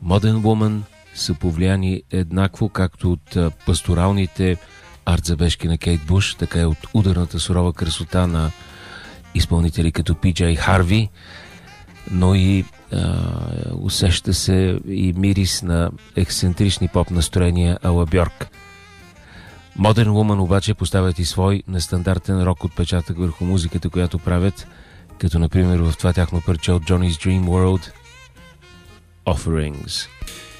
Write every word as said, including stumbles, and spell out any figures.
Modern Woman са повлияни еднакво както от а, пасторалните арт-забежки на Кейт Буш, така и от ударната сурова красота на изпълнители като Пи Джей Харви, но и а, усеща се и мирис на ексцентрични поп настроения ала Бьорк. Modern Woman обаче поставят и свой нестандартен рок отпечатък върху музиката, която правят, като например в това тяхно парче от Johnny's Dream World, Offerings.